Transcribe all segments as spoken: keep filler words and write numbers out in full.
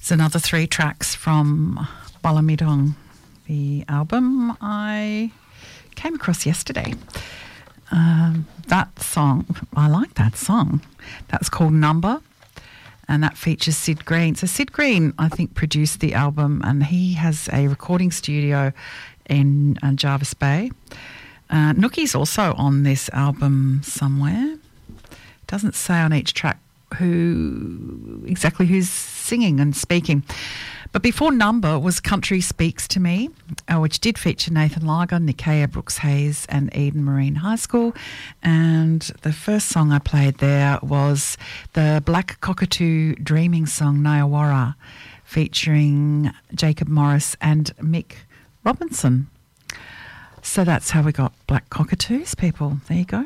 It's another three tracks from Balamidong, the album I came across yesterday. Um, that song, I like that song. That's called Number, and that features Sid Green. So Sid Green, I think, produced the album, and he has a recording studio in uh, Jervis Bay. Uh, Nookie's also on this album somewhere. Doesn't say on each track who exactly who's singing and speaking. But before Number was Country Speaks to Me, uh, which did feature Nathan Lager, Nicaea Brooks Hayes and Eden Marine High School. And the first song I played there was the Black Cockatoo Dreaming song Nayawara, featuring Jacob Morris and Mick Robinson. So that's how we got Black Cockatoos, people. There you go.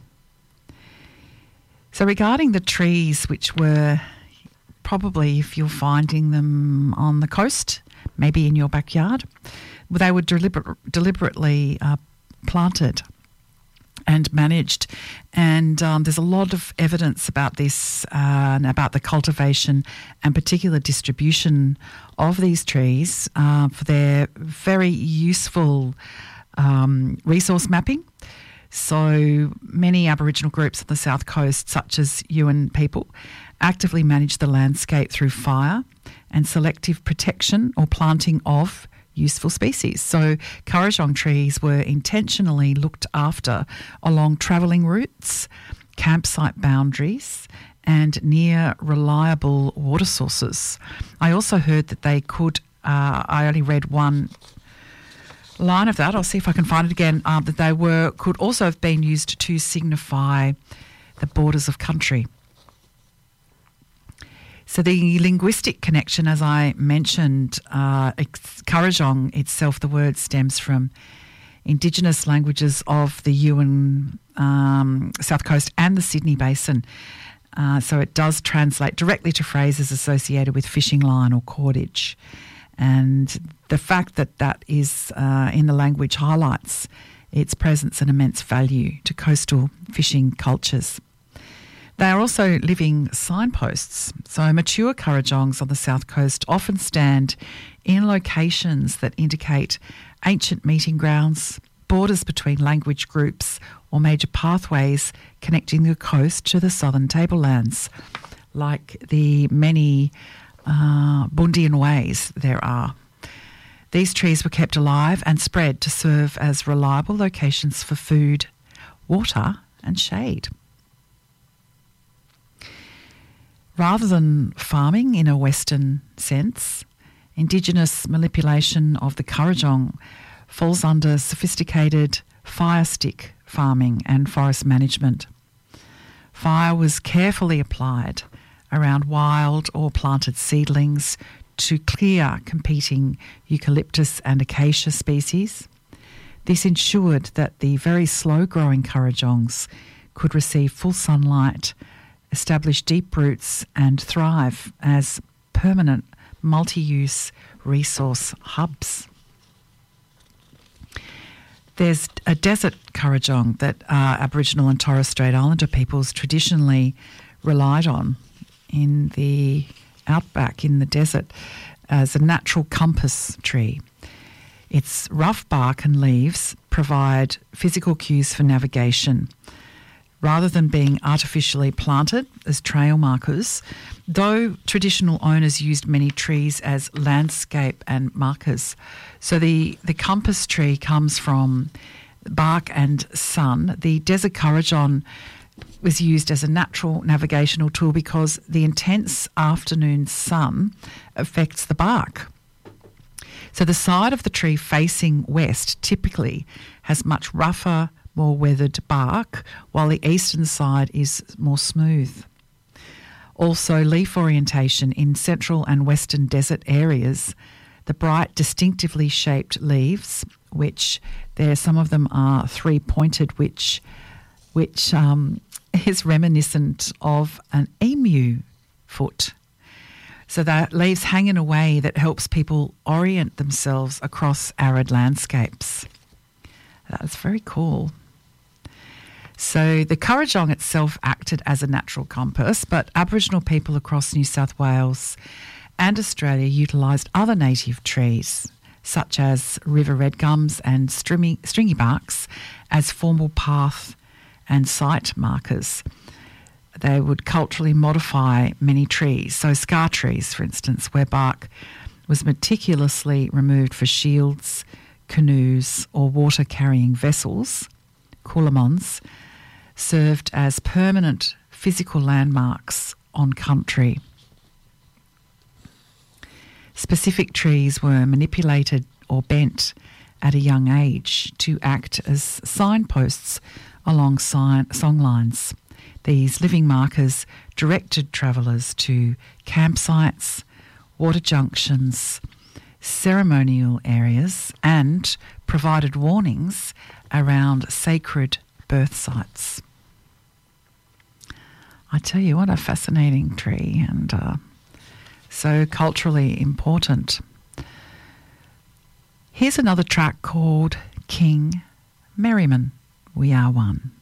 So regarding the trees, which were probably, if you're finding them on the coast, maybe in your backyard, they were deliber- deliberately uh, planted and managed. And um, there's a lot of evidence about this uh, and about the cultivation and particular distribution of these trees uh, for their very useful um, resource mapping. So many Aboriginal groups on the South Coast, such as Yuin people, actively manage the landscape through fire and selective protection or planting of useful species. So Kurrajong trees were intentionally looked after along travelling routes, campsite boundaries, and near reliable water sources. I also heard that they could, uh, I only read one line of that, I'll see if I can find it again, um, that they were could also have been used to signify the borders of country. So the linguistic connection, as I mentioned, uh, Kurrajong itself, the word stems from Indigenous languages of the Yuin um, South Coast and the Sydney Basin. Uh, so it does translate directly to phrases associated with fishing line or cordage. And the fact that that is uh, in the language highlights its presence and immense value to coastal fishing cultures. They are also living signposts. So mature Kurrajongs on the South Coast often stand in locations that indicate ancient meeting grounds, borders between language groups, or major pathways connecting the coast to the southern tablelands, like the many uh, Bundian ways there are. These trees were kept alive and spread to serve as reliable locations for food, water, and shade. Rather than farming in a Western sense, Indigenous manipulation of the Kurrajong falls under sophisticated fire stick farming and forest management. Fire was carefully applied around wild or planted seedlings to clear competing eucalyptus and acacia species. This ensured that the very slow-growing Kurrajongs could receive full sunlight, establish deep roots and thrive as permanent multi-use resource hubs. There's a desert Kurrajong that uh, Aboriginal and Torres Strait Islander peoples traditionally relied on in the outback, in the desert, as a natural compass tree. Its rough bark and leaves provide physical cues for navigation. Rather than being artificially planted as trail markers, though traditional owners used many trees as landscape and markers. So the, the compass tree comes from bark and sun. The desert Kurrajong was used as a natural navigational tool because the intense afternoon sun affects the bark. So the side of the tree facing west typically has much rougher, more weathered bark, while the eastern side is more smooth. Also, leaf orientation in central and western desert areas, the bright, distinctively shaped leaves, which there some of them are three-pointed, which which um, is reminiscent of an emu foot. So that leaves hang in a way that helps people orient themselves across arid landscapes. That's very cool. So the Kurrajong itself acted as a natural compass, but Aboriginal people across New South Wales and Australia utilised other native trees, such as river red gums and stringy, stringy barks, as formal path and site markers. They would culturally modify many trees. So scar trees, for instance, where bark was meticulously removed for shields, canoes or water-carrying vessels, coolamons, served as permanent physical landmarks on country. Specific trees were manipulated or bent at a young age to act as signposts along sign- songlines. These living markers directed travellers to campsites, water junctions, ceremonial areas, and provided warnings around sacred birth sites. I tell you what, a fascinating tree, and uh, so culturally important. Here's another track called King Merriman, We Are One.